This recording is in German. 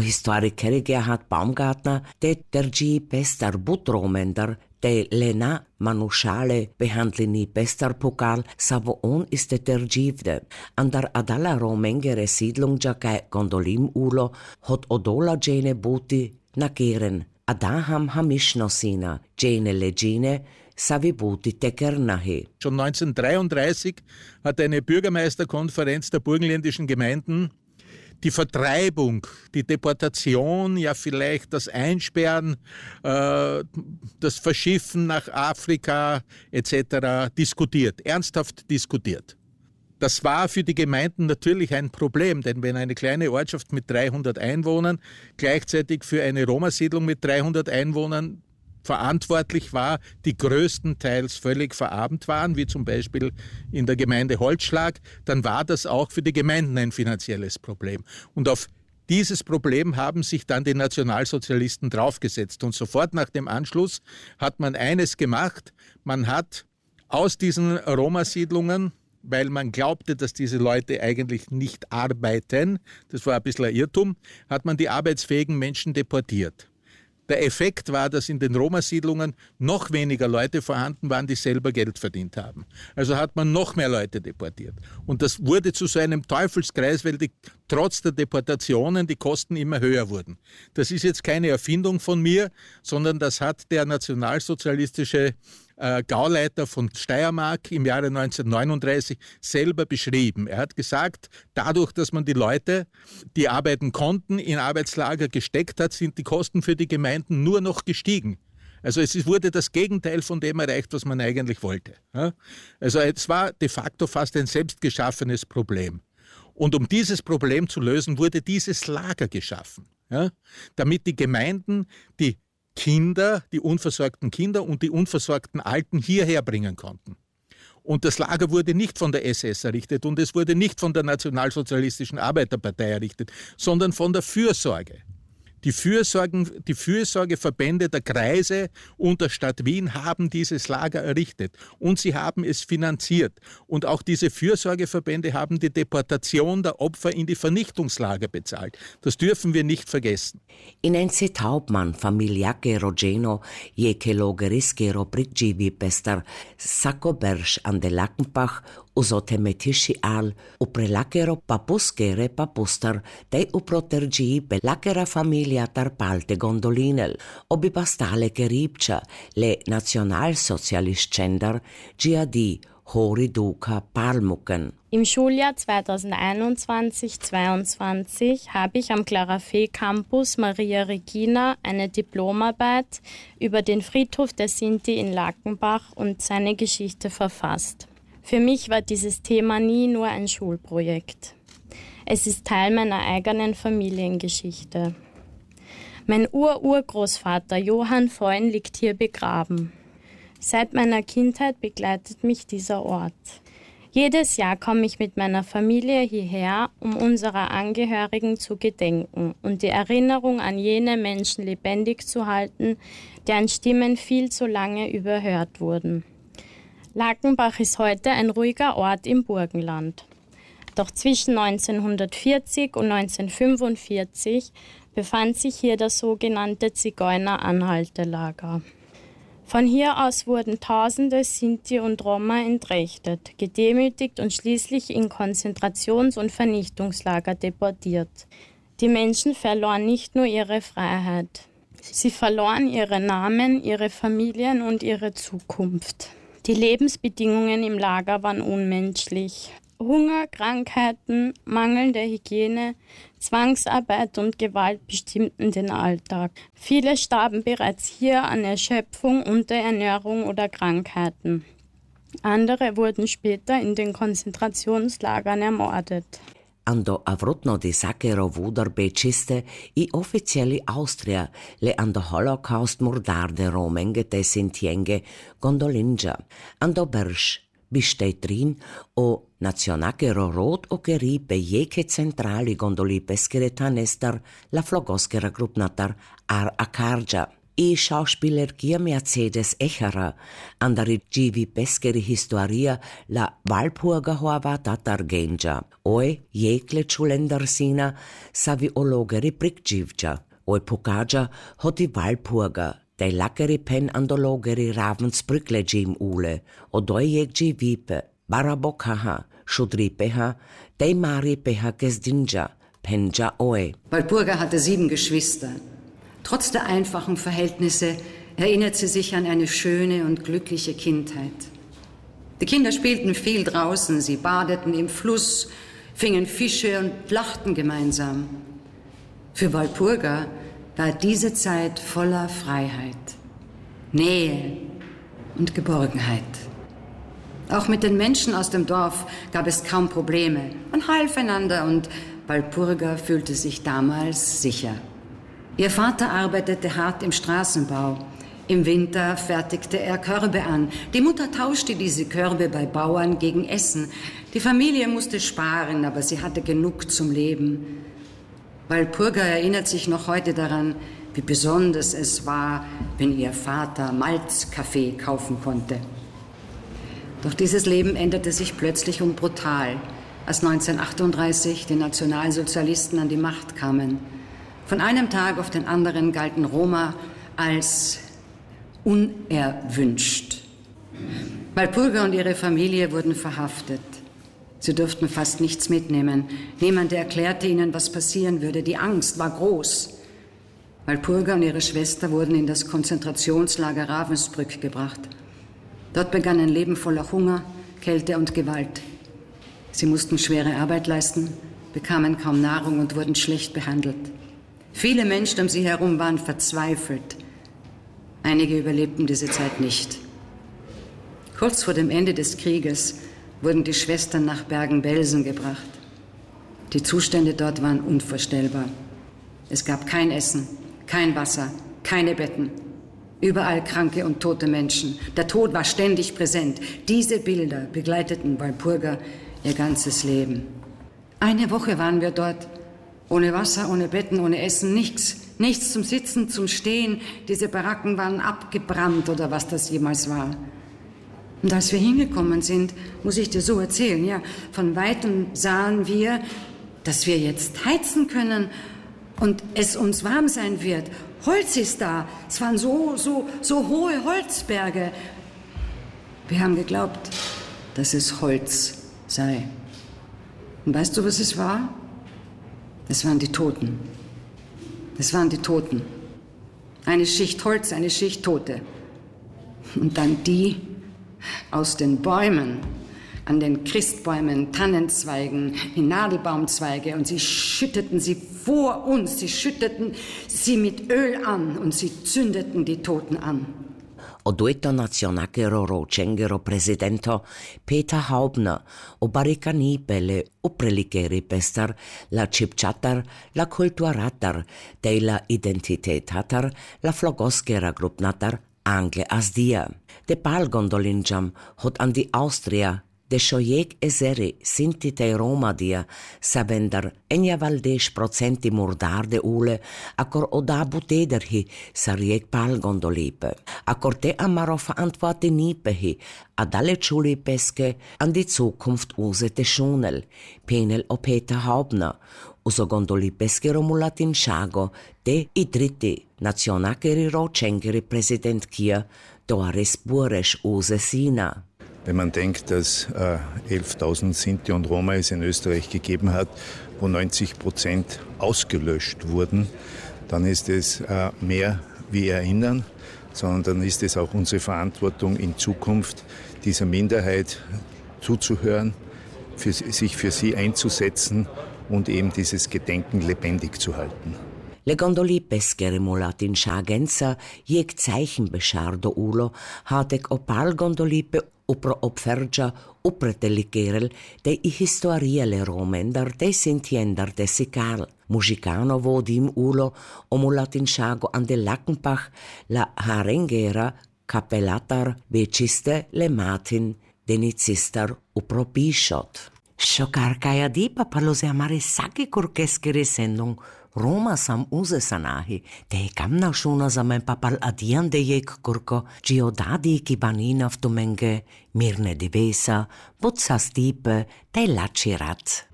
historiker Gerhard Baumgartner, de tergi pestar butromender, de lena manušale behandlini pestar pokal, savo on iste tergivde. Andar adala romengere siedlungja kaj gondolim ulo, hot odola džene buti nakeren. Adaham hamischnosina, džene leđine, Savibuti Tekernahe. Schon 1933 hat eine Bürgermeisterkonferenz der burgenländischen Gemeinden die Vertreibung, die Deportation, ja vielleicht das Einsperren, das Verschiffen nach Afrika etc. diskutiert, ernsthaft diskutiert. Das war für die Gemeinden natürlich ein Problem, denn wenn eine kleine Ortschaft mit 300 Einwohnern gleichzeitig für eine Roma-Siedlung mit 300 Einwohnern verantwortlich war, die größtenteils völlig verarmt waren, wie zum Beispiel in der Gemeinde Holzschlag, dann war das auch für die Gemeinden ein finanzielles Problem. Und auf dieses Problem haben sich dann die Nationalsozialisten draufgesetzt. Und sofort nach dem Anschluss hat man eines gemacht, man hat aus diesen Roma-Siedlungen, weil man glaubte, dass diese Leute eigentlich nicht arbeiten, das war ein bisschen ein Irrtum, hat man die arbeitsfähigen Menschen deportiert. Der Effekt war, dass in den Roma-Siedlungen noch weniger Leute vorhanden waren, die selber Geld verdient haben. Also hat man noch mehr Leute deportiert. Und das wurde zu so einem Teufelskreis, weil trotz der Deportationen die Kosten immer höher wurden. Das ist jetzt keine Erfindung von mir, sondern das hat der nationalsozialistische Gauleiter von Steiermark im Jahre 1939 selber beschrieben. Er hat gesagt, dadurch, dass man die Leute, die arbeiten konnten, in Arbeitslager gesteckt hat, sind die Kosten für die Gemeinden nur noch gestiegen. Also es wurde das Gegenteil von dem erreicht, was man eigentlich wollte. Also es war de facto fast ein selbstgeschaffenes Problem. Und um dieses Problem zu lösen, wurde dieses Lager geschaffen, damit die Gemeinden die Kinder, die unversorgten Kinder und die unversorgten Alten hierher bringen konnten. Und das Lager wurde nicht von der SS errichtet und es wurde nicht von der Nationalsozialistischen Arbeiterpartei errichtet, sondern von der Fürsorge. Die Fürsorgeverbände der Kreise und der Stadt Wien haben dieses Lager errichtet und sie haben es finanziert. Und auch diese Fürsorgeverbände haben die Deportation der Opfer in die Vernichtungslager bezahlt. Das dürfen wir nicht vergessen. Inense Taubmann, familiake Rogeno, jekelo geriskero prigivi pester, Sakobersch an de Lackenbach, usotemetiši al, uprelakero papuskere papustar, te uprotergi belakera familia tarpalte gondolinel, obi bastale keripcia, le nationalsozialistgender, gia di hori duca palmucken. Im Schuljahr 2021/22 habe ich am Clarafé Campus Maria Regina eine Diplomarbeit über den Friedhof der Sinti in Lackenbach und seine Geschichte verfasst. Für mich war dieses Thema nie nur ein Schulprojekt. Es ist Teil meiner eigenen Familiengeschichte. Mein Urgroßvater Johann Feun liegt hier begraben. Seit meiner Kindheit begleitet mich dieser Ort. Jedes Jahr komme ich mit meiner Familie hierher, um unserer Angehörigen zu gedenken und die Erinnerung an jene Menschen lebendig zu halten, deren Stimmen viel zu lange überhört wurden. Lackenbach ist heute ein ruhiger Ort im Burgenland. Doch zwischen 1940 und 1945 befand sich hier das sogenannte Zigeuner-Anhaltelager. Von hier aus wurden Tausende Sinti und Roma entrechtet, gedemütigt und schließlich in Konzentrations- und Vernichtungslager deportiert. Die Menschen verloren nicht nur ihre Freiheit. Sie verloren ihre Namen, ihre Familien und ihre Zukunft. Die Lebensbedingungen im Lager waren unmenschlich. Hunger, Krankheiten, mangelnde Hygiene, Zwangsarbeit und Gewalt bestimmten den Alltag. Viele starben bereits hier an Erschöpfung, Unterernährung oder Krankheiten. Andere wurden später in den Konzentrationslagern ermordet. Ando avrutno di sakero vudar beciste I officiali Austria le ando Holocaust murdarde romengete sintienge gondolinja. Ando bersch bisteit drin o nacionakero rot o keri bejeke centrali gondoli peskeretanester la flogoskera grupnatar ar akarja. I schauspielergia Mercedes Echera, andari givi pesceri historia la Walpurga hoava tatar genja. Oi jekle čulendarsina savi ologeri prikđivđa. Oi pokađa hoti Walpurga, dei lackeri pen andologeri Ravensbrücklegim ule, odoi jekđi vipe, barabokaha, šudripeha, dei maripeha gesdinja, penja oi. Walpurga hatte 7 Geschwister. Trotz der einfachen Verhältnisse erinnert sie sich an eine schöne und glückliche Kindheit. Die Kinder spielten viel draußen, sie badeten im Fluss, fingen Fische und lachten gemeinsam. Für Walpurga war diese Zeit voller Freiheit, Nähe und Geborgenheit. Auch mit den Menschen aus dem Dorf gab es kaum Probleme. Man half einander und Walpurga fühlte sich damals sicher. Ihr Vater arbeitete hart im Straßenbau. Im Winter fertigte er Körbe an. Die Mutter tauschte diese Körbe bei Bauern gegen Essen. Die Familie musste sparen, aber sie hatte genug zum Leben. Walpurga erinnert sich noch heute daran, wie besonders es war, wenn ihr Vater Malzkaffee kaufen konnte. Doch dieses Leben änderte sich plötzlich und brutal, als 1938 die Nationalsozialisten an die Macht kamen. Von einem Tag auf den anderen galten Roma als unerwünscht. Walpurga und ihre Familie wurden verhaftet. Sie durften fast nichts mitnehmen. Niemand erklärte ihnen, was passieren würde. Die Angst war groß. Walpurga und ihre Schwester wurden in das Konzentrationslager Ravensbrück gebracht. Dort begann ein Leben voller Hunger, Kälte und Gewalt. Sie mussten schwere Arbeit leisten, bekamen kaum Nahrung und wurden schlecht behandelt. Viele Menschen um sie herum waren verzweifelt. Einige überlebten diese Zeit nicht. Kurz vor dem Ende des Krieges wurden die Schwestern nach Bergen-Belsen gebracht. Die Zustände dort waren unvorstellbar. Es gab kein Essen, kein Wasser, keine Betten. Überall kranke und tote Menschen. Der Tod war ständig präsent. Diese Bilder begleiteten Walpurga ihr ganzes Leben. Eine Woche waren wir dort. Ohne Wasser, ohne Betten, ohne Essen, nichts. Nichts zum Sitzen, zum Stehen. Diese Baracken waren abgebrannt oder was das jemals war. Und als wir hingekommen sind, muss ich dir so erzählen, ja, von Weitem sahen wir, dass wir jetzt heizen können und es uns warm sein wird. Holz ist da. Es waren so hohe Holzberge. Wir haben geglaubt, dass es Holz sei. Und weißt du, was es war? Es waren die Toten. Es waren die Toten. Eine Schicht Holz, eine Schicht Tote. Und dann die aus den Bäumen, an den Christbäumen, Tannenzweigen, die Nadelbaumzweige. Und sie schütteten sie vor uns, sie schütteten sie mit Öl an und sie zündeten die Toten an. O dueto nazionakero rocengero presidento Peter Haubner o baricanipele o prelikeri pestar la cipchatar la kulturatar de la identitetatar la flogoskera grupnatar angle as dia. De palgondolinjam hot an di Austria de šojek ezeri sinti te Roma dia savendar enja valdesh procenti murdarde ule akor oda butederhi sarjek palgondolipe. Akor te amaro verantworte nipehi ad alle Schulipeske an die Zukunft usete schonel, penel o Peter Haubner, uso gondolipeske romulatin Schago de idriti nacionakeri rocengeri Präsident Kia Doris Buresch use Sina. Wenn man denkt, dass 11.000 Sinti und Roma es in Österreich gegeben hat, wo 90% ausgelöscht wurden, dann ist es mehr wie Erinnern, sondern dann ist es auch unsere Verantwortung in Zukunft, dieser Minderheit zuzuhören, sich für sie einzusetzen und eben dieses Gedenken lebendig zu halten. Le gondolipeskere mulatin Schagenza jeg Zeichen beschardo ulo hatek opal gondolipe upro opfergia upretelikerel de I historiele romendar de sintiendar de sikal. Muzikano vodim ulo o mulatin Schago an de Lackenbach la harengera kapelatar beciste le matin denicistar upro bishot. Šokarka ja dipa pa lo se amare sake kurkeskere sendung Roma sam uze sanahi, te kamna šuna za men papal adian de jek kurko, giodadi kibanina v tumenge, mirne divesa, butsa stipe, te lačirat.